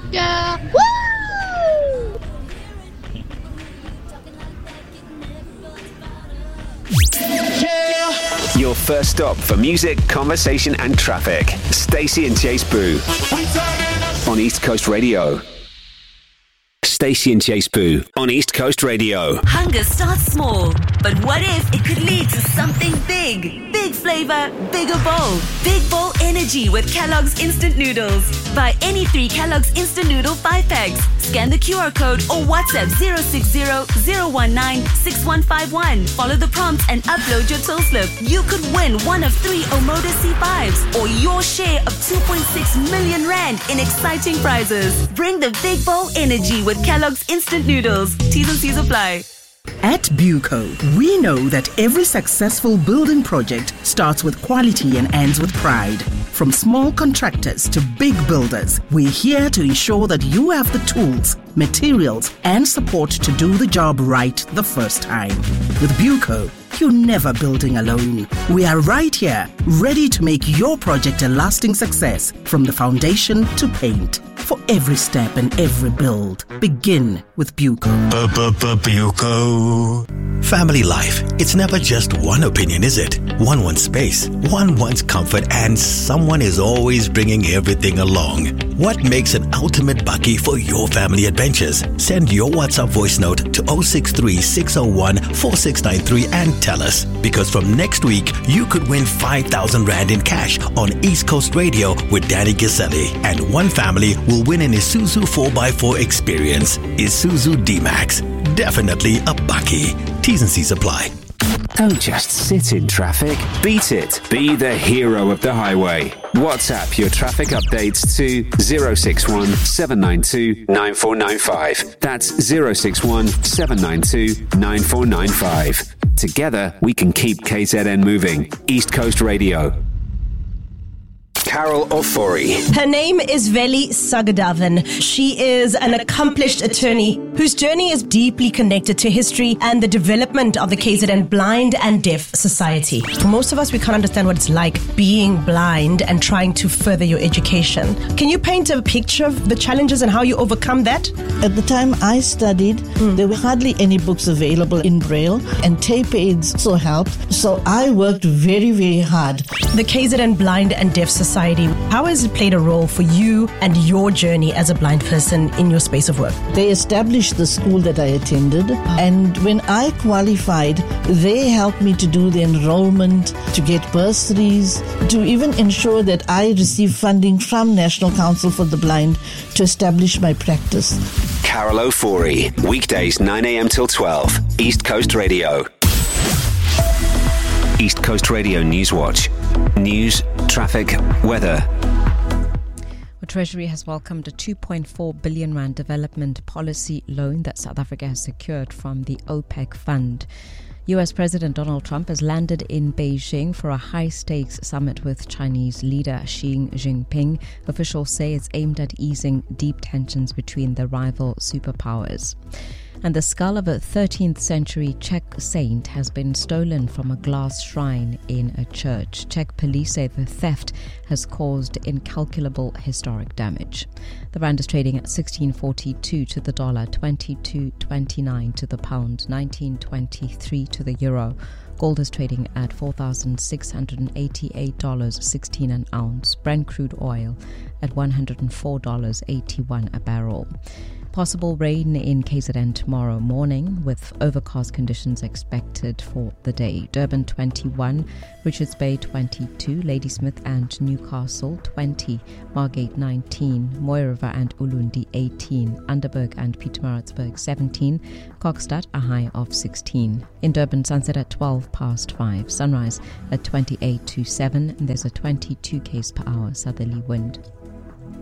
Yeah. Woo! Your first stop for music, conversation, and traffic. Stacey and Chase Boo on East Coast Radio. Stacey and Chase Boo on East Coast Radio. Hunger starts small, but what if it could lead to something big? Big flavor, bigger bowl. Big Bowl Energy with Kellogg's Instant Noodles. Buy any 3 Kellogg's Instant Noodle 5-packs. Scan the QR code or WhatsApp 060-019-6151. Follow the prompts and upload your till slip. You could win one of 3 Omoda C5s or your share of 2.6 million rand in exciting prizes. Bring the Big Bowl Energy with Kellogg's Instant Noodles. T's and C's apply. At Buco, we know that every successful building project starts with quality and ends with pride. From small contractors to big builders, we're here to ensure that you have the tools, materials, and support to do the job right the first time. With Buco, you're never building alone. We are right here, ready to make your project a lasting success, from the foundation to paint. For every step and every build, begin with Buco. Buco. Family life, it's never just one opinion, is it? One wants space, one wants comfort, and someone is always bringing everything along. What makes an ultimate bakkie for your family adventures? Send your WhatsApp voice note to 063-601-4693 and tell us. Because from next week, you could win 5,000 Rand in cash on East Coast Radio with Danny Giselli. And one family will win an Isuzu 4x4 experience. Isuzu D-Max. Definitely a bakkie. T's and C's apply. Don't just sit in traffic. Beat it. Be the hero of the highway. WhatsApp your traffic updates to 061 792 9495. That's 061 792 9495. Together, we can keep KZN moving. East Coast Radio. Carol Ofori. Her name is Veli Sagadavan. She is an accomplished attorney whose journey is deeply connected to history and the development of the KZN Blind and Deaf Society. For most of us, we can't understand what it's like being blind and trying to further your education. Can you paint a picture of the challenges and how you overcome that? At the time I studied, there were hardly any books available in Braille, and tape aids also helped. So I worked very, very hard. The KZN Blind and Deaf Society, how has it played a role for you and your journey as a blind person in your space of work? They established the school that I attended, and when I qualified, they helped me to do the enrollment, to get bursaries, to even ensure that I receive funding from National Council for the Blind to establish my practice. Carol Ofori. Weekdays 9 a.m. till 12. East Coast Radio. East Coast Radio Newswatch. News, traffic, weather. The Treasury has welcomed a 2.4 billion rand development policy loan that South Africa has secured from the OPEC fund. US President Donald Trump has landed in Beijing for a high-stakes summit with Chinese leader Xi Jinping. Officials say it's aimed at easing deep tensions between the rival superpowers. And the skull of a 13th century Czech saint has been stolen from a glass shrine in a church. Czech police say the theft has caused incalculable historic damage. The rand is trading at 16.42 to the dollar, 22.29 to the pound, 19.23 to the euro. Gold is trading at $4,688.16 an ounce. Brent crude oil at $104.81 a barrel. Possible rain in KZN tomorrow morning with overcast conditions expected for the day. Durban 21, Richards Bay 22, Ladysmith and Newcastle 20, Margate 19, Mooi River and Ulundi 18, Underberg and Pietermaritzburg 17, Kokstad a high of 16. In Durban, sunset at 5:12, sunrise at 28 to 7, and there's a 22 km/h southerly wind.